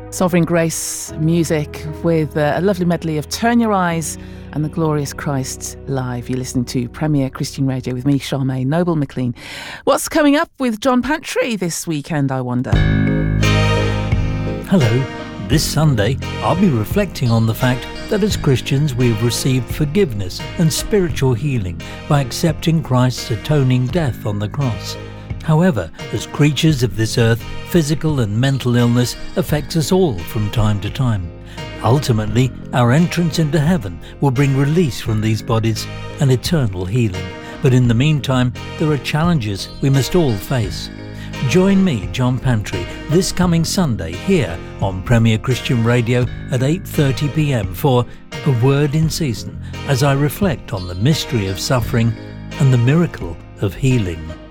Sovereign Grace music with a lovely medley of Turn Your Eyes and The Glorious Christ live. You're listening to Premier Christian Radio with me, Charmaine Noble-McLean. What's coming up with John Pantry this weekend, I wonder? Hello. This Sunday, I'll be reflecting on the fact that as Christians we have received forgiveness and spiritual healing by accepting Christ's atoning death on the cross. However, as creatures of this earth, physical and mental illness affects us all from time to time. Ultimately, our entrance into heaven will bring release from these bodies and eternal healing. But in the meantime, there are challenges we must all face. Join me, John Pantry, this coming Sunday here on Premier Christian Radio at 8:30 p.m. for A Word in Season, as I reflect on the mystery of suffering and the miracle of healing.